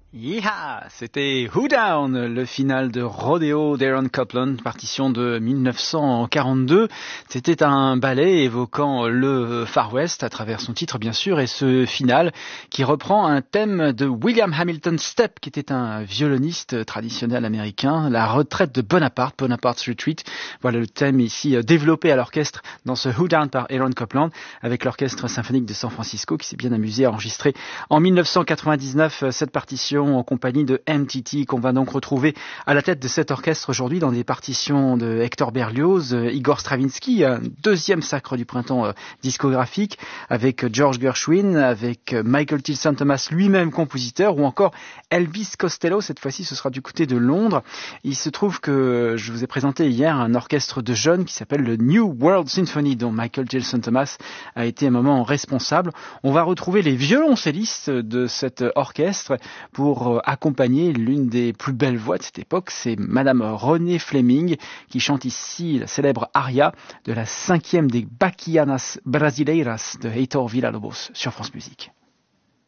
Yeah, c'était Who Down, le final de Rodeo d'Aaron Copland, partition de 1942. C'était un ballet évoquant le Far West à travers son titre bien sûr et ce final qui reprend un thème de William Hamilton Stepp qui était un violoniste traditionnel américain, la retraite de Bonaparte, Bonaparte's Retreat. Voilà le thème ici développé à l'orchestre dans ce Who Down par Aaron Copland avec l'orchestre symphonique de San Francisco qui s'est bien amusé à enregistrer en 1999 cette partition en compagnie de MTT qu'on va donc retrouver à la tête de cet orchestre aujourd'hui dans des partitions de Hector Berlioz, Igor Stravinsky, un deuxième sacre du printemps discographique avec George Gershwin, avec Michael Tilson Thomas lui-même compositeur ou encore Elvis Costello, cette fois-ci ce sera du côté de Londres. Il se trouve que je vous ai présenté hier un orchestre de jeunes qui s'appelle le New World Symphony dont Michael Tilson Thomas a été un moment responsable. On va retrouver les violoncellistes de cet orchestre pour accompagner l'une des plus belles voix de cette époque, c'est Madame Renée Fleming qui chante ici la célèbre aria de la 5e des Baquianas Brasileiras de Heitor Villa-Lobos sur France Musique.